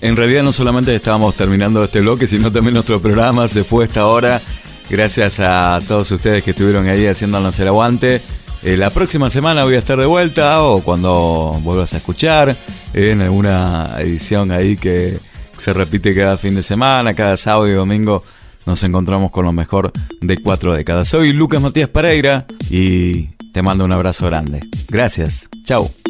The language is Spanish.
En realidad no solamente estábamos terminando este bloque, sino también nuestro programa se fue a esta hora. Gracias a todos ustedes que estuvieron ahí haciéndonos el aguante. La próxima semana voy a estar de vuelta, o cuando vuelvas a escuchar, en alguna edición ahí que se repite cada fin de semana, cada sábado y domingo. Nos encontramos con lo mejor de 4 décadas. Soy Lucas Matías Pereira y te mando un abrazo grande. Gracias. Chau.